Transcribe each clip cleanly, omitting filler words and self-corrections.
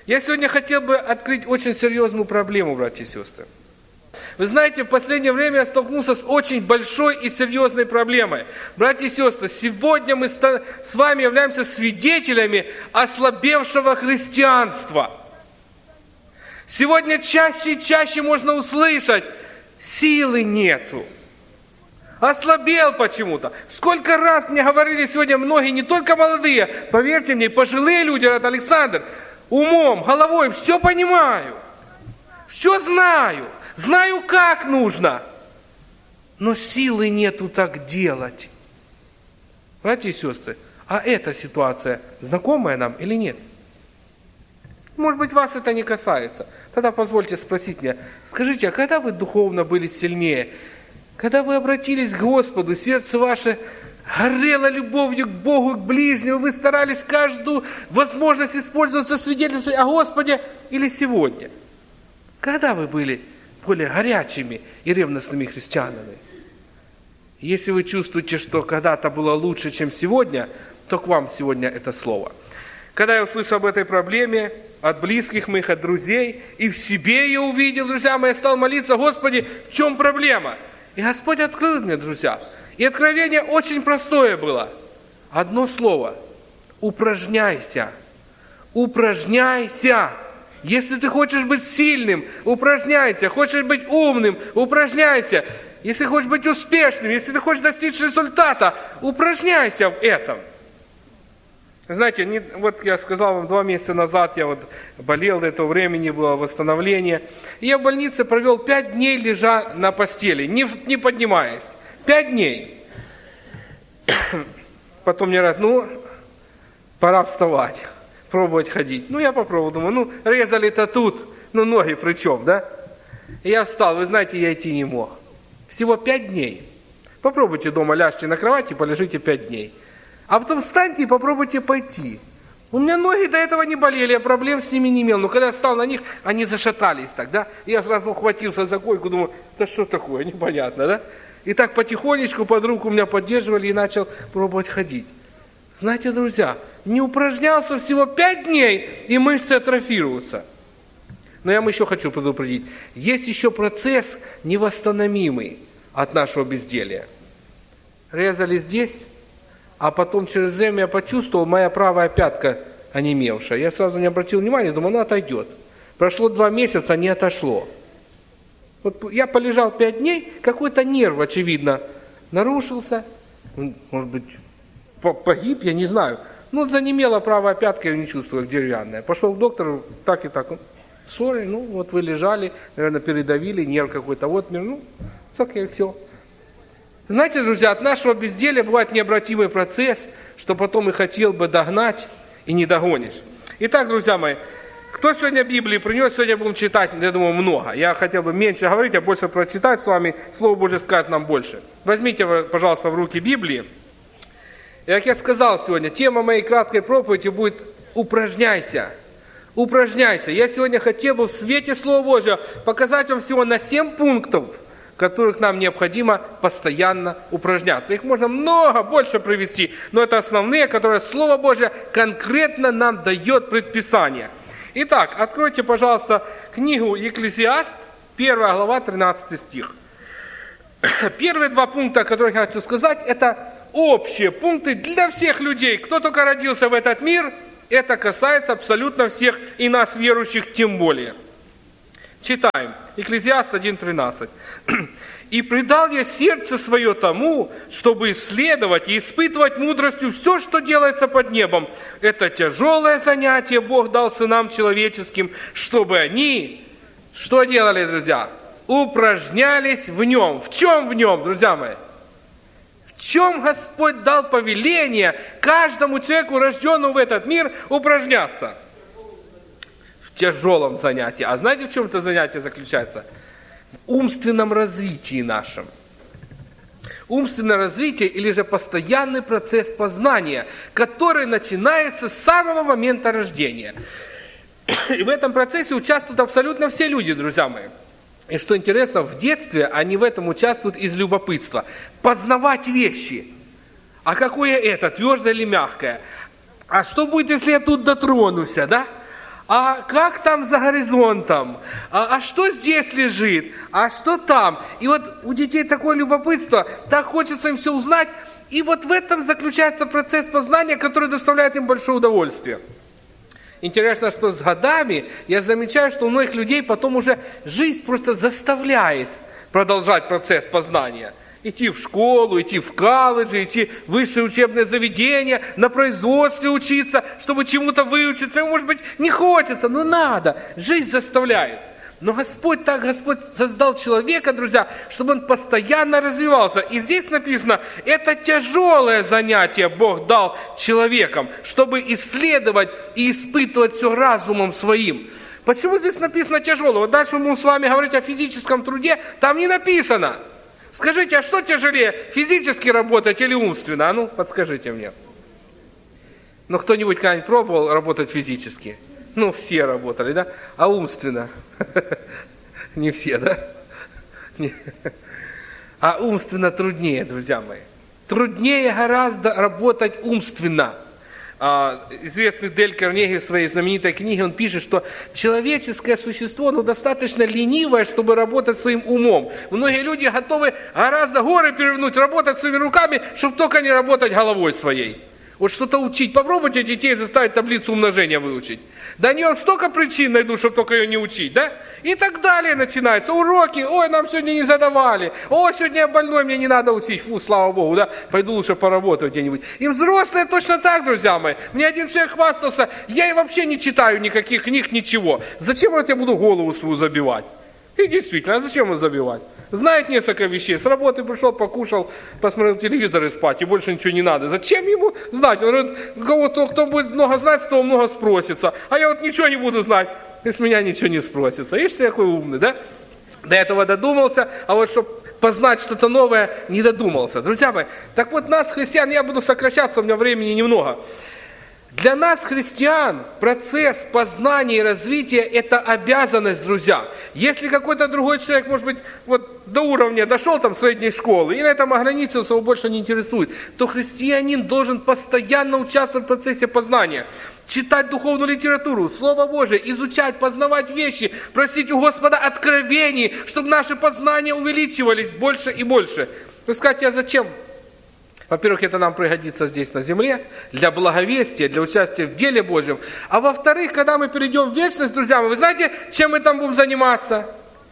Я сегодня хотел бы открыть очень серьезную проблему, братья и сестры. Вы знаете, в последнее время я столкнулся с очень большой и серьезной проблемой. Братья и сестры, сегодня мы с вами являемся свидетелями ослабевшего христианства. Сегодня чаще и чаще можно услышать: силы нету. Ослабел почему-то. Сколько раз мне говорили сегодня многие, не только молодые, поверьте мне, пожилые люди, говорят: Александр, умом, головой все понимаю, все знаю, знаю, как нужно, но силы нету так делать. Братья и сестры, а эта ситуация знакомая нам или нет? Может быть, вас это не касается. Тогда позвольте спросить меня: скажите, а когда вы духовно были сильнее? Когда вы обратились к Господу, сердце ваше горело любовью к Богу, к ближнему, вы старались каждую возможность использовать за свидетельство о Господе, или сегодня? Когда вы были более горячими и ревностными христианами? Если вы чувствуете, что когда-то было лучше, чем сегодня, то к вам сегодня это слово. Когда я услышал об этой проблеме от близких моих, от друзей, и в себе я увидел, друзья мои, я стал молиться: Господи, в чем проблема? И Господь открыл мне, друзья. И откровение очень простое было. Одно слово: упражняйся. Упражняйся. Если ты хочешь быть сильным, упражняйся. Хочешь быть умным, упражняйся. Если хочешь быть успешным, если ты хочешь достичь результата, упражняйся в этом. Знаете, вот я сказал вам, 2 месяца назад я болел, до этого времени было восстановление. И я в больнице провел 5 дней, лежа на постели, не поднимаясь. 5 дней. Потом мне говорят: пора вставать, пробовать ходить. Я попробовал, думаю, резали-то тут, ноги при чем, да? И я встал, вы знаете, я идти не мог. Всего 5 дней. Попробуйте дома, ляжьте на кровати, полежите 5 дней. А потом встаньте и попробуйте пойти. У меня ноги до этого не болели, я проблем с ними не имел. Но когда я встал на них, они зашатались тогда. Я сразу ухватился за койку, думаю: да что такое, непонятно, да? И так потихонечку под руку меня поддерживали и начал пробовать ходить. Знаете, друзья, не упражнялся всего 5 дней, и мышцы атрофируются. Но я вам еще хочу предупредить. Есть еще процесс невосстановимый от нашего безделия. Резали здесь, а потом через время я почувствовал, моя правая пятка онемевшая. Я сразу не обратил внимания, думаю, отойдет. Прошло 2 месяца, не отошло. Вот я полежал 5 дней, какой-то нерв, очевидно, нарушился. Может быть, погиб, я не знаю. Занемела правая пятка, я не чувствую, как деревянная. Пошел к доктору, так и так. Сори, вы лежали, наверное, передавили, нерв какой-то, так и все. Знаете, друзья, от нашего безделия бывает необратимый процесс, что потом и хотел бы догнать, и не догонишь. Итак, друзья мои, кто сегодня Библии принес, сегодня будем читать, я думаю, много. Я хотел бы меньше говорить, а больше прочитать с вами, Слово Божье скажет нам больше. Возьмите, пожалуйста, в руки Библии. И, как я сказал сегодня, тема моей краткой проповеди будет «Упражняйся». Упражняйся. Я сегодня хотел бы в свете Слова Божьего показать вам всего на 7 пунктов, в которых нам необходимо постоянно упражняться. Их можно много больше привести, но это основные, которые Слово Божье конкретно нам дает предписание. Итак, откройте, пожалуйста, книгу Екклезиаст, 1 глава, 13 стих. Первые 2 пункта, о которых я хочу сказать, это общие пункты для всех людей. Кто только родился в этот мир, это касается абсолютно всех, и нас, верующих, тем более. Читаем. Екклезиаст 1:13. «И предал я сердце свое тому, чтобы исследовать и испытывать мудростью все, что делается под небом. Это тяжелое занятие Бог дал сынам человеческим, чтобы они...» Что делали, друзья? Упражнялись в нем. В чем в нем, друзья мои? В чем Господь дал повеление каждому человеку, рожденному в этот мир, упражняться? В тяжелом занятии. А знаете, в чем это занятие заключается? В умственном развитии нашем. Умственное развитие или же постоянный процесс познания, который начинается с самого момента рождения. И в этом процессе участвуют абсолютно все люди, друзья мои. И что интересно, в детстве они в этом участвуют из любопытства. Познавать вещи. А какое это, твердое или мягкое? А что будет, если я тут дотронусь, да? а как там за горизонтом, а что здесь лежит, а что там. И вот у детей такое любопытство, так хочется им все узнать. И вот в этом заключается процесс познания, который доставляет им большое удовольствие. Интересно, что с годами я замечаю, что у многих людей потом уже жизнь просто заставляет продолжать процесс познания. Идти в школу, идти в колледж, идти в высшее учебное заведение, на производстве учиться, чтобы чему-то выучиться. Ему, может быть, не хочется, но надо. Жизнь заставляет. Но Господь создал человека, друзья, чтобы он постоянно развивался. И здесь написано, это тяжелое занятие Бог дал человекам, чтобы исследовать и испытывать все разумом своим. Почему здесь написано тяжелое? Вот дальше мы будем с вами говорить о физическом труде, там не написано. Скажите, а что тяжелее, физически работать или умственно? А ну, подскажите мне. Ну, кто-нибудь когда-нибудь пробовал работать физически? Ну, все работали, да? А умственно? Не все, да? А умственно труднее, друзья мои. Труднее гораздо работать умственно. Известный Дель Карнеги в своей знаменитой книге, он пишет, что человеческое существо, достаточно ленивое, чтобы работать своим умом. Многие люди готовы гораздо горы перевернуть, работать своими руками, чтобы только не работать головой своей. Вот что-то учить. Попробуйте детей заставить таблицу умножения выучить. Да они вам столько причин найдут, чтобы только ее не учить, да? И так далее начинаются. Уроки, ой, нам сегодня не задавали. О, сегодня я больной, мне не надо учить. Фу, слава Богу, да? Пойду лучше поработаю где-нибудь. И взрослые точно так, друзья мои. Мне один человек хвастался, я и вообще не читаю никаких книг, ничего. Зачем вот я буду голову свою забивать? И действительно, а зачем его забивать? Знает несколько вещей. С работы пришел, покушал, посмотрел телевизор и спать, и больше ничего не надо. Зачем ему знать? Он говорит, кого-то, кто будет много знать, с того много спросится. А я вот ничего не буду знать, и с меня ничего не спросится. Видишь, ты какой умный, да? До этого додумался, а вот чтобы познать что-то новое, не додумался. Друзья мои, так вот нас, христиан, я буду сокращаться, у меня времени немного. Для нас, христиан, процесс познания и развития – это обязанность, друзья. Если какой-то другой человек, может быть, вот до уровня дошел там средней школы и на этом ограничился, его больше не интересует, то христианин должен постоянно участвовать в процессе познания. Читать духовную литературу, Слово Божие, изучать, познавать вещи, просить у Господа откровений, чтобы наши познания увеличивались больше и больше. Вы скажете, а зачем? Во-первых, это нам пригодится здесь на земле, для благовестия, для участия в деле Божьем. А во-вторых, когда мы перейдем в вечность, друзья мои, вы знаете, чем мы там будем заниматься?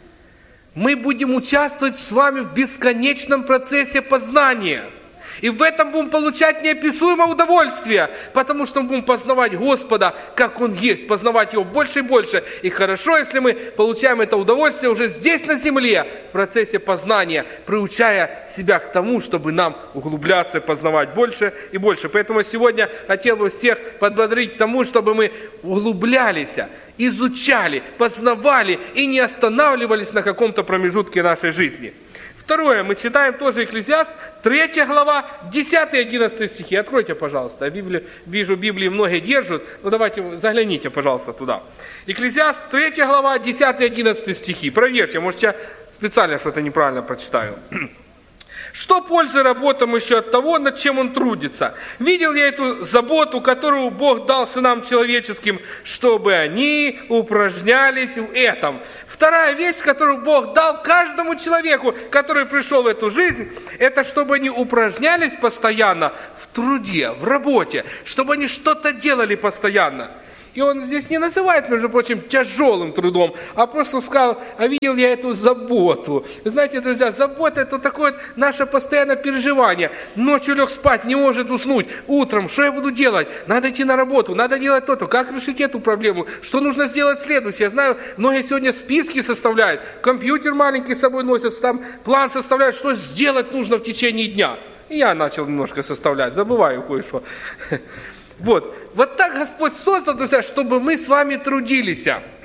Мы будем участвовать с вами в бесконечном процессе познания. И в этом будем получать неописуемое удовольствие, потому что мы будем познавать Господа, как Он есть, познавать Его больше и больше. И хорошо, если мы получаем это удовольствие уже здесь на земле, в процессе познания, приучая себя к тому, чтобы нам углубляться и познавать больше и больше. Поэтому сегодня хотел бы всех подбодрить к тому, чтобы мы углублялись, изучали, познавали и не останавливались на каком-то промежутке нашей жизни. Второе, мы читаем тоже Экклесиаст, 3 глава, 10-11 стихи. Откройте, пожалуйста. Я вижу, Библии многие держат. Ну, давайте, загляните, пожалуйста, туда. Экклесиаст, 3 глава, 10-11 стихи. Проверьте, может, я специально что-то неправильно прочитаю. Что пользы работам еще от того, над чем он трудится? Видел я эту заботу, которую Бог дал сынам человеческим, чтобы они упражнялись в этом. Вторая вещь, которую Бог дал каждому человеку, который пришел в эту жизнь, это чтобы они упражнялись постоянно в труде, в работе, чтобы они что-то делали постоянно. И он здесь не называет, между прочим, тяжелым трудом, а просто сказал, а видел я эту заботу. Знаете, друзья, забота – это такое наше постоянное переживание. Ночью лег спать, не может уснуть. Утром, что я буду делать? Надо идти на работу, надо делать то-то. Как решить эту проблему? Что нужно сделать следующее? Я знаю, многие сегодня списки составляют, компьютер маленький с собой носят, там план составляют, что сделать нужно в течение дня. И я начал немножко составлять, забываю кое-что. Вот так Господь создал, друзья, чтобы мы с вами трудились.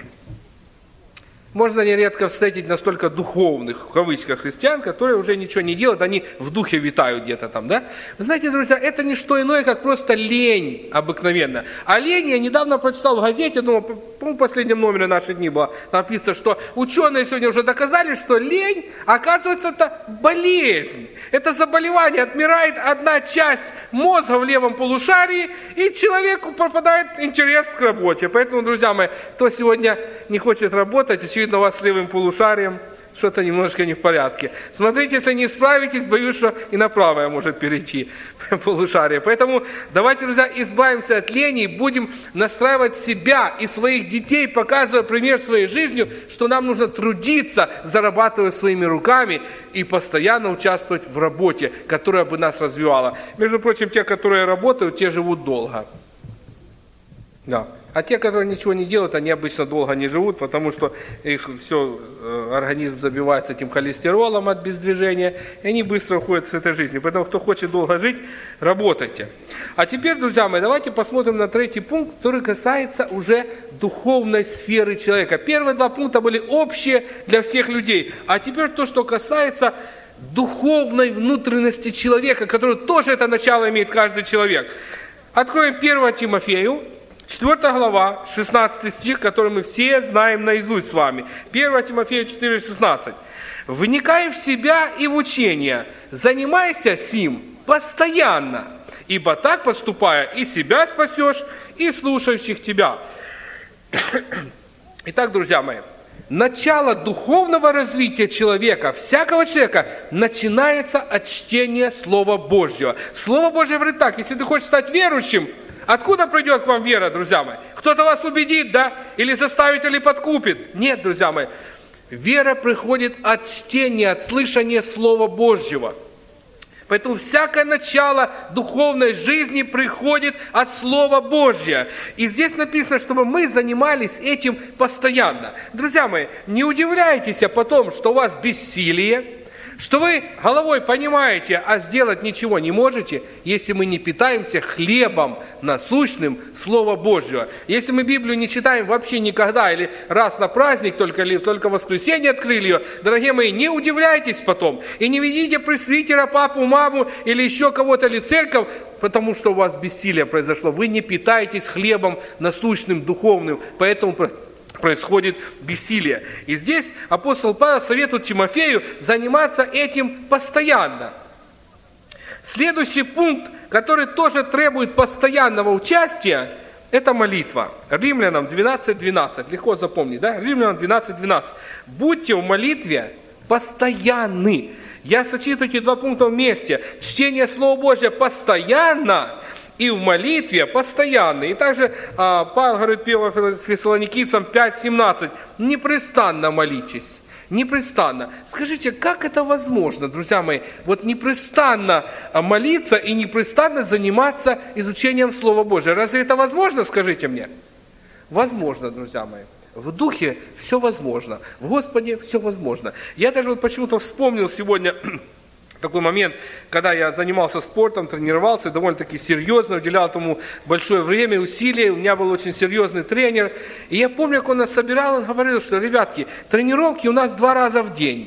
Можно нередко встретить настолько духовных, в кавычках, христиан, которые уже ничего не делают, они в духе витают где-то там, да? Вы знаете, друзья, это не что иное, как просто лень обыкновенная. А лень я недавно прочитал в газете, думаю, по-моему, в последнем номере «Наши дни» было написано, что ученые сегодня уже доказали, что лень, оказывается, это болезнь. Это заболевание, отмирает одна часть мозга в левом полушарии, и человеку пропадает интерес к работе. Поэтому, друзья мои, кто сегодня не хочет работать, очевидно, у вас с левым полушарием что-то немножко не в порядке. Смотрите, если не справитесь, боюсь, что и на правое может перейти полушарие. Поэтому давайте, друзья, избавимся от лени и будем настраивать себя и своих детей, показывая пример своей жизнью, что нам нужно трудиться, зарабатывая своими руками и постоянно участвовать в работе, которая бы нас развивала. Между прочим, те, которые работают, те живут долго. Да. А те, которые ничего не делают, они обычно долго не живут, потому что их все, организм забивается этим холестеролом от бездвижения, и они быстро уходят с этой жизни. Поэтому, кто хочет долго жить, работайте. А теперь, друзья мои, давайте посмотрим на третий пункт, который касается уже духовной сферы человека. Первые два пункта были общие для всех людей. А теперь то, что касается духовной внутренности человека, который тоже это начало имеет каждый человек. Откроем 1 Тимофею. 4 глава, 16 стих, который мы все знаем наизусть с вами. 1 Тимофея 4,16. «Вникай в себя и в учение, занимайся сим постоянно, ибо так поступая и себя спасешь, и слушающих тебя». Итак, друзья мои, начало духовного развития человека, всякого человека, начинается от чтения Слова Божьего. Слово Божье говорит так: если ты хочешь стать верующим, откуда придет к вам вера, друзья мои? Кто-то вас убедит, да? Или заставит, или подкупит? Нет, друзья мои. Вера приходит от чтения, от слышания Слова Божьего. Поэтому всякое начало духовной жизни приходит от Слова Божьего. И здесь написано, чтобы мы занимались этим постоянно. Друзья мои, не удивляйтесь потом, что у вас бессилие, что вы головой понимаете, а сделать ничего не можете, если мы не питаемся хлебом насущным Слова Божьего. Если мы Библию не читаем вообще никогда, или раз на праздник только, или только в воскресенье открыли ее, дорогие мои, не удивляйтесь потом. И не ведите пресвитера, папу, маму, или еще кого-то, или церковь, потому что у вас бессилие произошло. Вы не питаетесь хлебом насущным, духовным, поэтому происходит бессилие. И здесь апостол Павел советует Тимофею заниматься этим постоянно. Следующий пункт, который тоже требует постоянного участия, это молитва. Римлянам 12:12. Легко запомнить, да? Римлянам 12:12. Будьте в молитве постоянны. Я сочетаю эти два пункта вместе. Чтение Слова Божьего постоянно и в молитве постоянно. И также Павел говорит 1 Фессалоникийцам 5:17. Непрестанно молитесь. Непрестанно. Скажите, как это возможно, друзья мои? Вот непрестанно молиться и непрестанно заниматься изучением Слова Божьего. Разве это возможно, скажите мне? Возможно, друзья мои. В духе все возможно. В Господе все возможно. Я даже вот почему-то вспомнил сегодня такой момент, когда я занимался спортом, тренировался, довольно-таки серьезно, уделял этому большое время, усилия. У меня был очень серьезный тренер. И я помню, как он нас собирал, он говорил, что, ребятки, тренировки у нас 2 раза в день.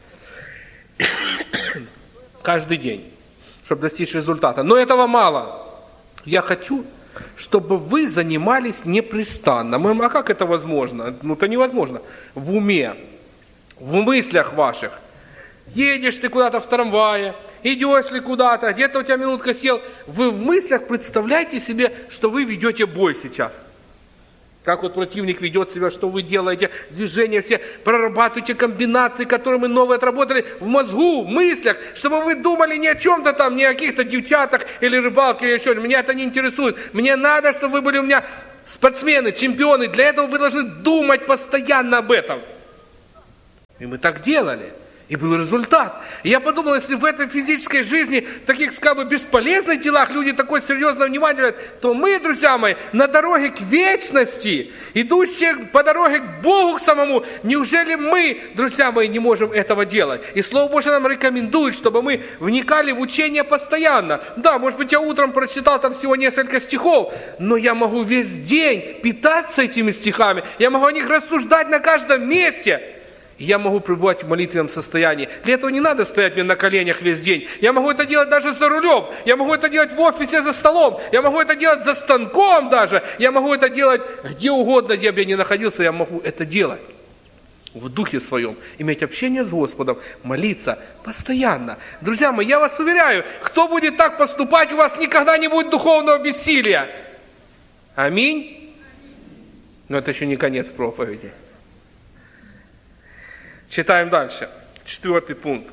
Каждый день, чтобы достичь результата. Но этого мало. Я хочу, чтобы вы занимались непрестанно. Мы говорим, а как это возможно? Ну, это невозможно. В уме, в мыслях ваших. Едешь ты куда-то в трамвае, идешь ли куда-то, где-то у тебя минутка сел. Вы в мыслях представляете себе, что вы ведете бой сейчас. Как вот противник ведет себя, что вы делаете, движения все, прорабатываете комбинации, которые мы новые отработали в мозгу, в мыслях, чтобы вы думали не о чем-то там, не о каких-то девчатах или рыбалке, или еще. Меня это не интересует. Мне надо, чтобы вы были у меня спортсмены, чемпионы. Для этого вы должны думать постоянно об этом. И мы так делали. И был результат. И я подумал, если в этой физической жизни, в таких, как бы, бесполезных делах люди такое серьезное внимание уделяют, то мы, друзья мои, на дороге к вечности, идущие по дороге к Богу к самому, неужели мы, друзья мои, не можем этого делать? И Слово Божье нам рекомендует, чтобы мы вникали в учение постоянно. Да, может быть, я утром прочитал там всего несколько стихов, но я могу весь день питаться этими стихами, я могу о них рассуждать на каждом месте. Я могу пребывать в молитвенном состоянии. Для этого не надо стоять мне на коленях весь день. Я могу это делать даже за рулем. Я могу это делать в офисе за столом. Я могу это делать за станком даже. Я могу это делать где угодно, где бы я ни находился, я могу это делать. в духе своем, иметь общение с Господом, молиться постоянно. Друзья мои, я вас уверяю, кто будет так поступать, у вас никогда не будет духовного бессилия. Аминь. Но это еще не конец проповеди. Читаем дальше. 4 пункт.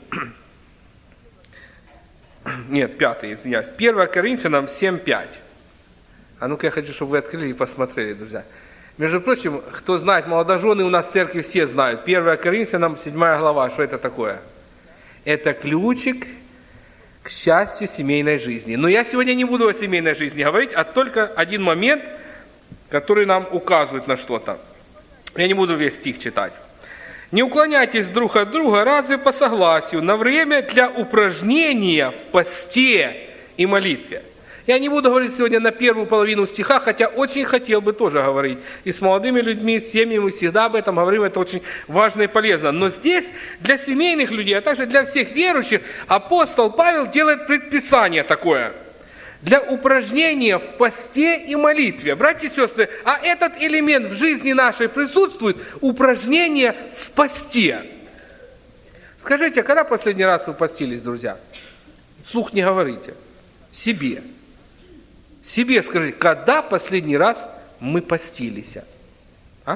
Нет, 5, извиняюсь. 1 Коринфянам 7:5. А ну-ка я хочу, чтобы вы открыли и посмотрели, друзья. Между прочим, кто знает, молодожены у нас в церкви все знают. 1 Коринфянам 7 глава. Что это такое? Это ключик к счастью семейной жизни. Но я сегодня не буду о семейной жизни говорить, а только один момент, который нам указывает на что-то. Я не буду весь стих читать. Не уклоняйтесь друг от друга, разве по согласию, на время для упражнения в посте и молитве. Я не буду говорить сегодня на первую половину стиха, хотя очень хотел бы тоже говорить. И с молодыми людьми, с семьями мы всегда об этом говорим, это очень важно и полезно. Но здесь для семейных людей, а также для всех верующих, апостол Павел делает предписание такое. Для упражнения в посте и молитве. Братья и сестры, а этот элемент в жизни нашей присутствует, упражнение в посте. Скажите, а когда последний раз вы постились, друзья? Вслух не говорите. Себе. Себе скажите, когда последний раз мы постились? А?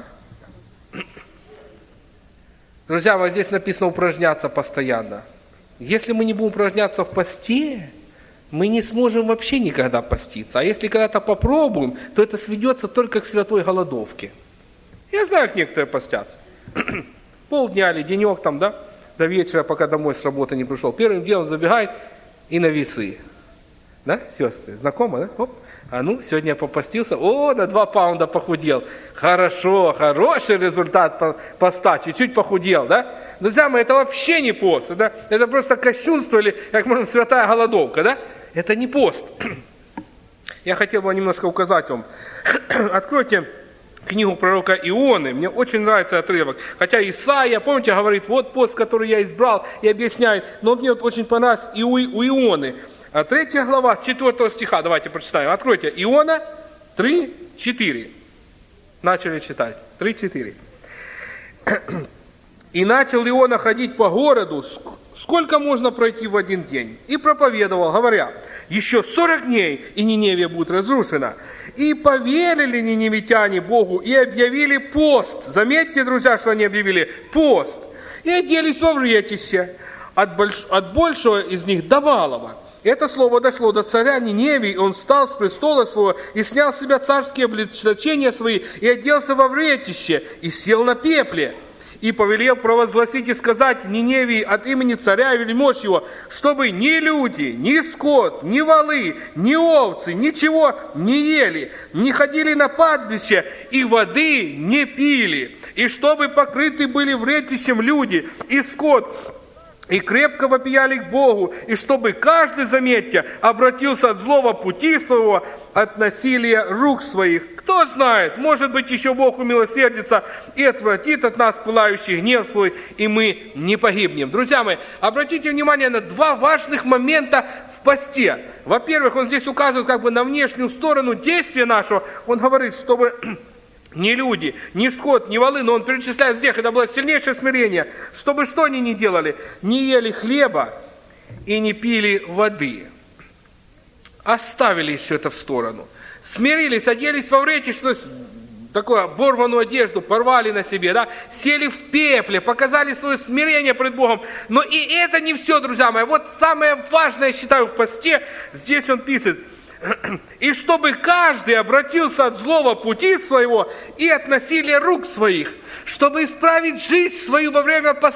Друзья, вот здесь написано упражняться постоянно. Если мы не будем упражняться в посте, мы не сможем вообще никогда поститься. А если когда-то попробуем, то это сведется только к святой голодовке. Я знаю, как некоторые постятся. Полдня или денек там, да, до вечера, пока домой с работы не пришел. Первым делом забегает и на весы. Да, сестры, знакомо, да? Оп. А ну, сегодня я попастился, на 2 паунда похудел. Хорошо, хороший результат поста, чуть-чуть похудел, да? Друзья мои, это вообще не пост, да? Это просто кощунство или, как можно, святая голодовка, да? Это не пост. Я хотел бы немножко указать вам. Откройте книгу пророка Ионы. Мне очень нравится отрывок. Хотя Исаия, помните, говорит, вот пост, который я избрал, и объясняет. Но мне вот очень понравилось и у Ионы. 3 глава, с 4 стиха, давайте прочитаем. Откройте. Иона 3:4. Начали читать. 3:4. «И начал Иона ходить по городу, сколько можно пройти в один день, и проповедовал, говоря, еще 40 дней, и Ниневия будет разрушена. И поверили ниневитяне Богу, и объявили пост». Заметьте, друзья, что они объявили пост. «И оделись во вретище, от большего из них до малого. Это слово дошло до царя Ниневии, и он встал с престола своего, и снял с себя царские облачения свои, и оделся во вретище, и сел на пепле. И повелел провозгласить и сказать Ниневии от имени царя и вельмож его, чтобы ни люди, ни скот, ни волы, ни овцы, ничего не ели, не ходили на падбище и воды не пили, и чтобы покрыты были вретищем люди и скот, и крепко вопияли к Богу, и чтобы каждый, заметьте, обратился от злого пути своего, от насилия рук своих. Кто знает, может быть, еще Бог умилосердится и отвратит от нас пылающий гнев свой, и мы не погибнем. Друзья мои, обратите внимание на 2 важных момента в посте. Во-первых, он здесь указывает как бы на внешнюю сторону действия нашего. Он говорит, чтобы ни люди, ни скот, ни волы, но он перечисляет всех, это было сильнейшее смирение, чтобы что они не делали? Не ели хлеба и не пили воды. Оставили все это в сторону. Смирились, оделись во вретище, что такую оборванную одежду порвали на себе, да, сели в пепле, показали свое смирение пред Богом. Но и это не все, друзья мои. Вот самое важное, я считаю, в посте, здесь он пишет, и чтобы каждый обратился от злого пути своего и от насилия рук своих, чтобы исправить жизнь свою во время поста.